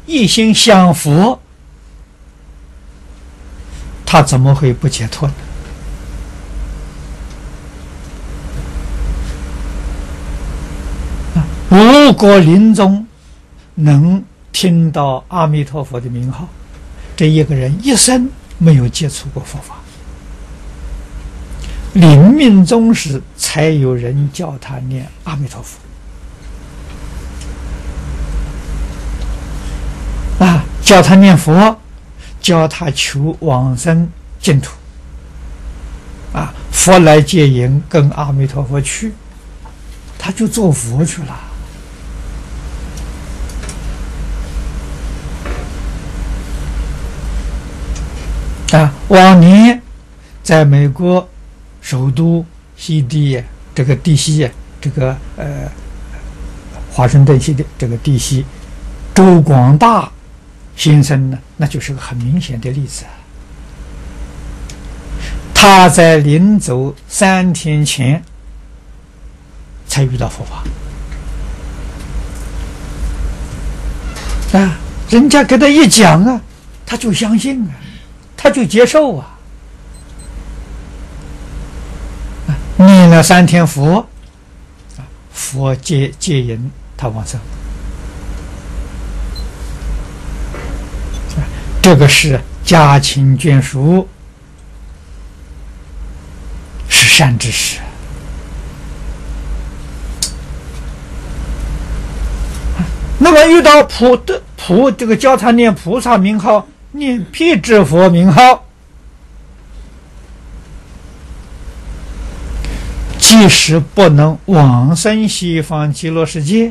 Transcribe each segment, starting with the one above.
一心想佛，他怎么会不解脱呢？如果临终能听到阿弥陀佛的名号，这一个人一生没有接触过佛法，临命终时才有人叫他念阿弥陀佛啊，叫他念佛，叫他求往生净土啊，佛来接引，跟阿弥陀佛去，他就做佛去了。往年在美国首都西地这个地西这个华盛顿西的这个地西，周广大先生呢，那就是个很明显的例子。他在临走3天前才遇到佛法啊，人家给他一讲啊，他就相信啊，他就接受啊，念了3天佛，佛接引他往生，这个是家亲眷属，是善知识。那么遇到这个教他念菩萨名号，念辟支佛名号，即使不能往生西方极乐世界，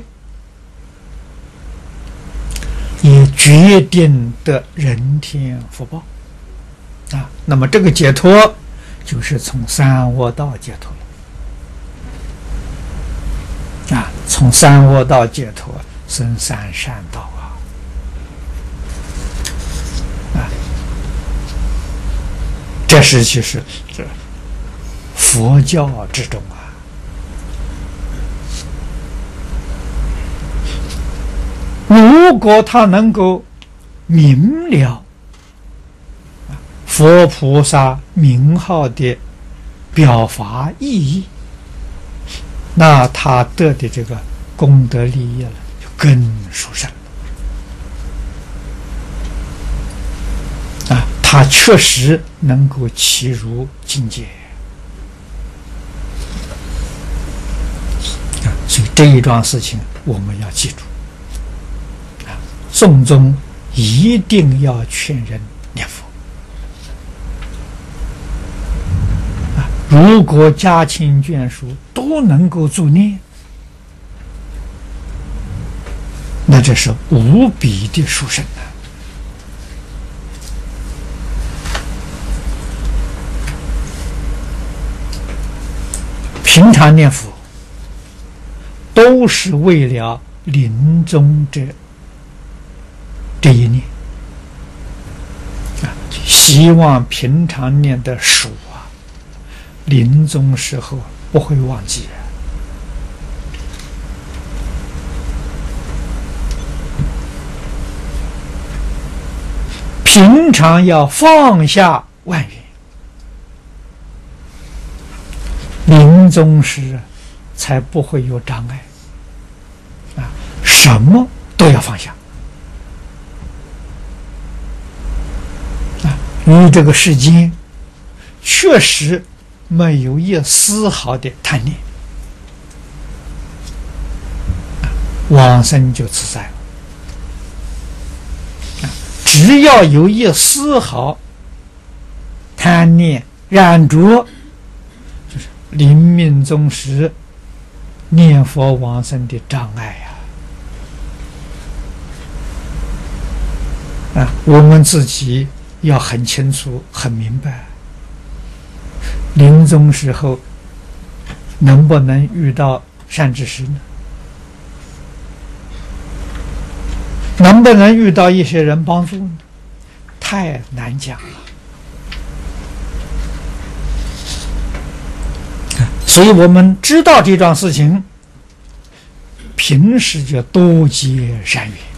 也决定得人天福报啊。那么这个解脱就是从三恶道解脱了啊，从三恶道解脱生三善道啊，这是其实这佛教之中啊，如果他能够明了佛菩萨名号的表法意义，那他得的这个功德利益了就更殊胜啊！他确实能够契入境界啊！所以这一桩事情我们要记住啊！诵宗一定要劝人念佛。如果家亲眷属都能够助念，那这是无比的殊胜啊！平常念佛都是为了临终这一念啊，希望平常念的熟啊，临终时候不会忘记。平常要放下万缘，临终时才不会有障碍啊！什么都要放下啊！与这个世间确实没有一丝毫的贪念，往生就自在了。只要有一丝毫贪念染着，就是临命终时念佛往生的障碍啊！我们自己要很清楚、很明白。临终时候能不能遇到善知识呢？能不能遇到一些人帮助呢？太难讲了。所以我们知道这桩事情，平时就多结善缘。